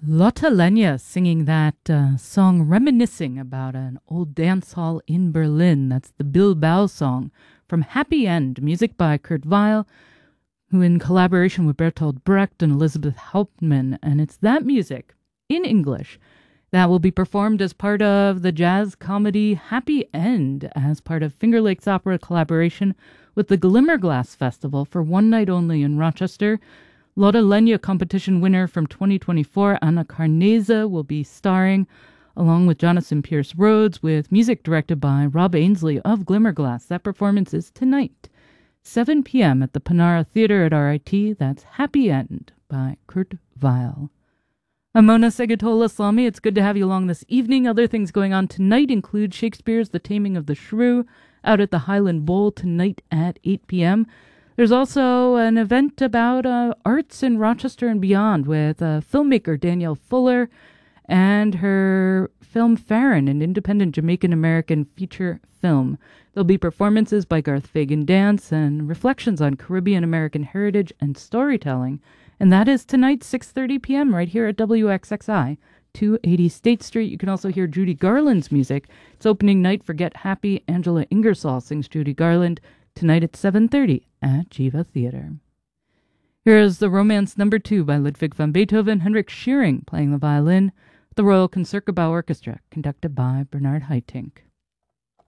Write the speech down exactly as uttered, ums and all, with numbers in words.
Lotte Lenya singing that uh, song reminiscing about an old dance hall in Berlin. That's the Bilbao song from Happy End, music by Kurt Weill, who in collaboration with Bertolt Brecht and Elizabeth Hauptmann. And it's that music in English that will be performed as part of the jazz comedy Happy End as part of Finger Lakes Opera collaboration with the Glimmerglass Festival for one night only in Rochester. Lotte Lenya competition winner from twenty twenty-four, Anna Carneza, will be starring along with Jonathan Pierce Rhodes with music directed by Rob Ainsley of Glimmerglass. That performance is tonight, seven p.m. at the Panara Theater at R I T. That's Happy End by Kurt Weill. I'm Mona Segatola-Slami. It's good to have you along this evening. Other things going on tonight include Shakespeare's The Taming of the Shrew out at the Highland Bowl tonight at eight p.m. There's also an event about uh, arts in Rochester and beyond with uh, filmmaker Danielle Fuller and her film Farron, an independent Jamaican-American feature film. There'll be performances by Garth Fagan Dance and reflections on Caribbean-American heritage and storytelling. And that is tonight, six thirty p.m. right here at W X X I, two eighty State Street. You can also hear Judy Garland's music. It's opening night for Get Happy. Angela Ingersoll sings Judy Garland tonight at seven thirty at Jiva Theater. Here is the Romance Number Two by Ludwig van Beethoven, Henrik Shearing playing the violin, the Royal Concertgebouw Orchestra, conducted by Bernard Haitink.